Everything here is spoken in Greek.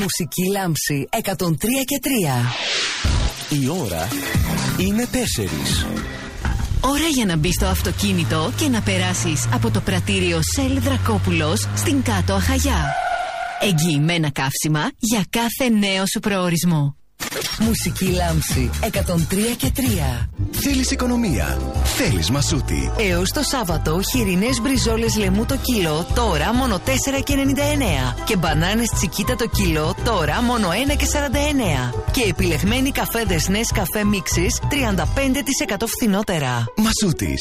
Μουσική λάμψη 103 και 3. Η ώρα είναι 4. Ώρα για να μπεις στο αυτοκίνητο και να περάσεις από το πρατήριο Shell Δρακόπουλος στην Κάτω Αχαγιά. Εγγυημένα καύσιμα για κάθε νέο σου προορισμό. Μουσική λάμψη 103 και 3. Θέλεις οικονομία. Θέλεις Μασούτη. Έως το Σάββατο χοιρινές μπριζόλες λεμού το κιλό τώρα μόνο 4,99. Και μπανάνες τσικίτα το κιλό τώρα μόνο 1,49. Και επιλεγμένοι καφέδες Nescafé Mixes 35% φθηνότερα. Μασούτης.